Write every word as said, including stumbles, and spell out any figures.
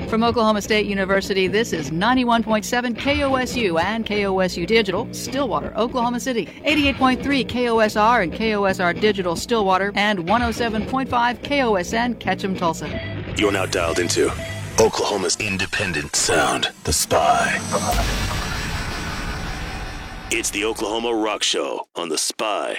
From Oklahoma State University, this is ninety-one point seven K O S U and K O S U Digital, Stillwater, Oklahoma City. eighty-eight point three K O S R and K O S R Digital, Stillwater, and one oh seven point five K O S N, Ketchum, Tulsa. You're now dialed into Oklahoma's independent sound, The Spy. It's the Oklahoma Rock Show on The Spy.